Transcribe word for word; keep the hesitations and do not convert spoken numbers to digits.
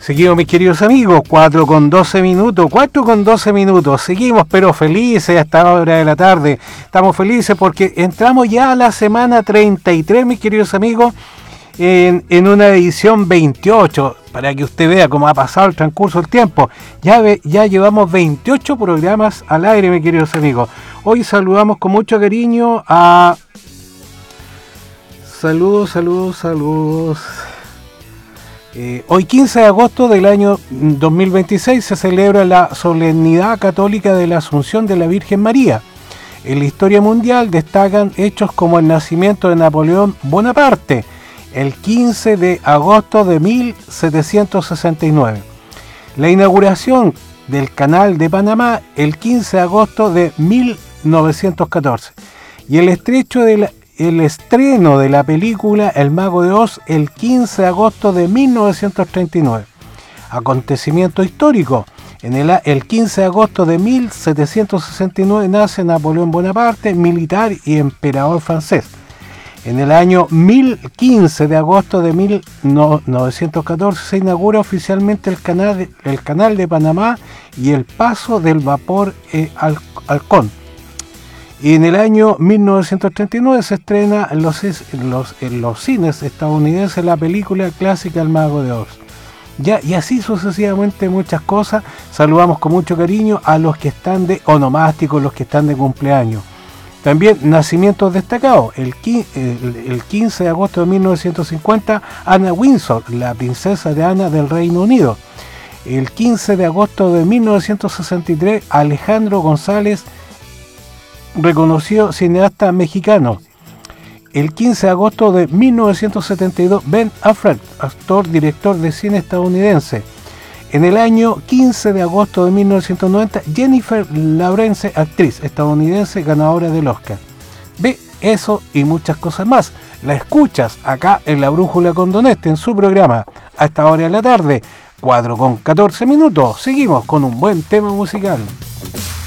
Seguimos, mis queridos amigos, cuatro con doce minutos, cuatro con doce minutos, seguimos pero felices a esta hora de la tarde. Estamos felices porque entramos ya a la semana treinta y tres, mis queridos amigos, en, en una edición veintiocho, para que usted vea cómo ha pasado el transcurso del tiempo. Ya, ve, ya llevamos veintiocho programas al aire, mis queridos amigos. Hoy saludamos con mucho cariño a... Saludos, saludos, saludos... Eh, hoy quince de agosto del año dos mil veintiséis se celebra la solemnidad católica de la Asunción de la Virgen María. En la historia mundial destacan hechos como el nacimiento de Napoleón Bonaparte, el quince de agosto de mil setecientos sesenta y nueve. La inauguración del Canal de Panamá el quince de agosto de mil novecientos catorce. Y el estrecho de la El estreno de la película El Mago de Oz el quince de agosto de mil novecientos treinta y nueve. Acontecimiento histórico. En el, el quince de agosto de mil setecientos sesenta y nueve nace Napoleón Bonaparte, militar y emperador francés. En el año mil quince de agosto de mil novecientos catorce se inaugura oficialmente el canal de, el canal de Panamá y el paso del vapor eh, al, Halcón. Y en el año mil novecientos treinta y nueve se estrena en los, en los, en los cines estadounidenses la película clásica El Mago de Oz. Ya, y así sucesivamente muchas cosas. Saludamos con mucho cariño a los que están de onomásticos, los que están de cumpleaños. También nacimientos destacados. El, el, el quince de agosto de mil novecientos cincuenta, Anna Windsor, la princesa de Ana del Reino Unido. El quince de agosto de mil novecientos sesenta y tres, Alejandro González, reconocido cineasta mexicano. El quince de agosto de mil novecientos setenta y dos, Ben Affleck, actor, director de cine estadounidense. En el año quince de agosto de mil novecientos noventa, Jennifer Lawrence, actriz estadounidense ganadora del Oscar. Ve eso y muchas cosas más. La escuchas acá en La Brújula con Don Este, en su programa, a esta hora de la tarde, cuatro con catorce minutos. Seguimos con un buen tema musical.